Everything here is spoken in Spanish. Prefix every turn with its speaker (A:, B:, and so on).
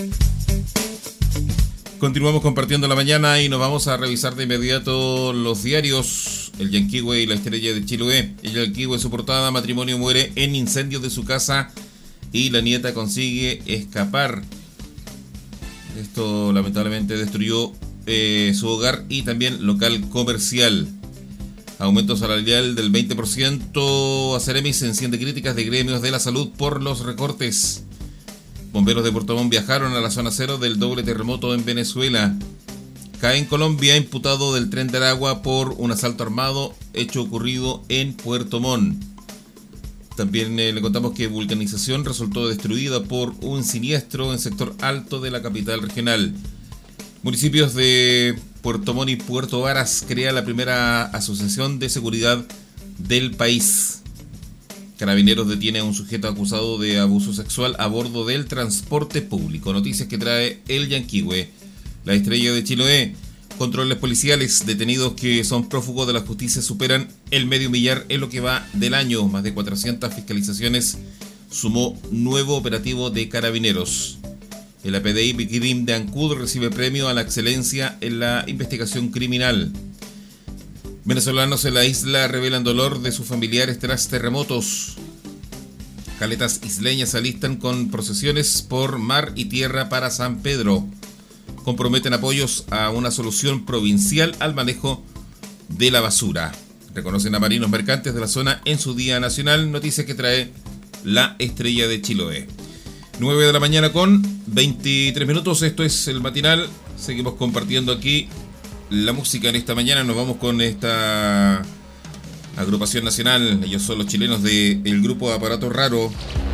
A: Continuamos compartiendo la mañana y nos vamos a revisar de inmediato los diarios. El Yanquihue y la Estrella de Chiloé. El Yanquihue, su portada: matrimonio muere en incendio de su casa y la nieta consigue escapar. Esto lamentablemente destruyó su hogar y también local comercial. Aumento salarial del 20%. Aceremis enciende críticas de gremios de la salud por los recortes. Bomberos de Puerto Montt viajaron a la zona cero del doble terremoto en Venezuela. Cae en Colombia imputado del Tren de Aragua por un asalto armado, hecho ocurrido en Puerto Montt. También le contamos que Vulcanización resultó destruida por un siniestro en sector alto de la capital regional. Municipios de Puerto Montt y Puerto Varas crea la primera asociación de seguridad del país. Carabineros detiene a un sujeto acusado de abuso sexual a bordo del transporte público. Noticias que trae el Yanquihue. La Estrella de Chiloé. Controles policiales. Detenidos que son prófugos de la justicia superan el 500.000 en lo que va del año. Más de 400 fiscalizaciones sumó nuevo operativo de Carabineros. El APDI Bikrim de Ancud recibe premio a la excelencia en la investigación criminal. Venezolanos en la isla revelan dolor de sus familiares tras terremotos. Caletas isleñas se alistan con procesiones por mar y tierra para San Pedro. Comprometen apoyos a una solución provincial al manejo de la basura. Reconocen a marinos mercantes de la zona en su Día Nacional. Noticia que trae la Estrella de Chiloé. 9 de la mañana con 23 minutos. Esto es el matinal. Seguimos compartiendo aquí la música en esta mañana. Nos vamos con esta agrupación nacional. Ellos son los chilenos del grupo Aparato Raro.